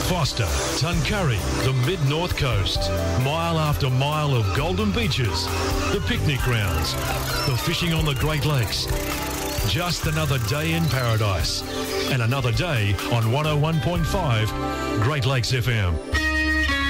Foster, Tuncurry, the mid-north coast. Mile after mile of golden beaches, the picnic grounds, the fishing on the Great Lakes. Just another day in paradise. And another day on 101.5 Great Lakes FM.